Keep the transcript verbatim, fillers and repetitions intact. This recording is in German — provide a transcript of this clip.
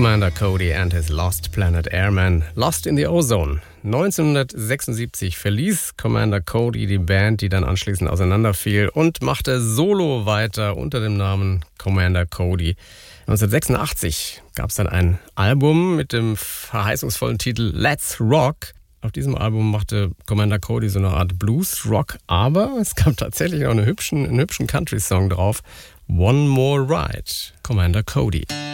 Commander Cody and his Lost Planet Airman, Lost in the Ozone. neunzehnhundertsechsundsiebzig verließ Commander Cody die Band, die dann anschließend auseinanderfiel, und machte solo weiter unter dem Namen Commander Cody. neunzehnhundertsechsundachtzig gab es dann ein Album mit dem verheißungsvollen Titel Let's Rock. Auf diesem Album machte Commander Cody so eine Art Blues-Rock, aber es gab tatsächlich noch einen hübschen, einen hübschen Country-Song drauf. One More Ride, Commander Cody.